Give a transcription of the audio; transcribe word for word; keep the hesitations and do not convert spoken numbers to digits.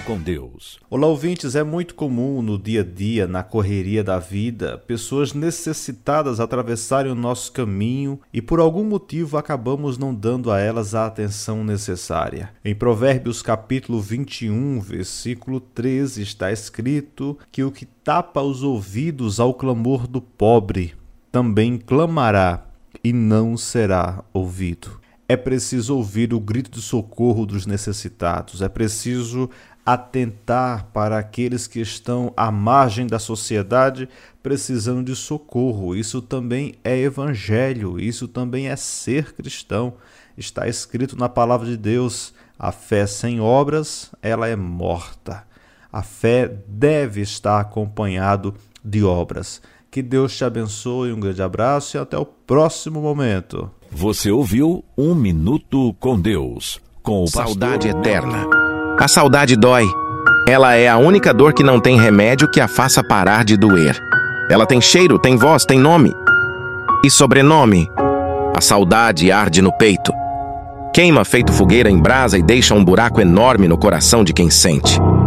com Deus. Olá, ouvintes. É muito comum no dia a dia, na correria da vida, pessoas necessitadas atravessarem o nosso caminho e por algum motivo acabamos não dando a elas a atenção necessária. Em Provérbios capítulo vinte e um, versículo treze, está escrito que o que tapa os ouvidos ao clamor do pobre também clamará e não será ouvido. É preciso ouvir o grito de socorro dos necessitados, é preciso atentar para aqueles que estão à margem da sociedade precisando de socorro. Isso também é evangelho, isso também é ser cristão. Está escrito na palavra de Deus: a fé sem obras, ela é morta. A fé deve estar acompanhado de obras. Que Deus te abençoe, um grande abraço e até o próximo momento. Você ouviu Um Minuto com Deus, com o Saudade pastor... eterna. A saudade dói. Ela é a única dor que não tem remédio que a faça parar de doer. Ela tem cheiro, tem voz, tem nome. E sobrenome. A saudade arde no peito. Queima feito fogueira em brasa e deixa um buraco enorme no coração de quem sente.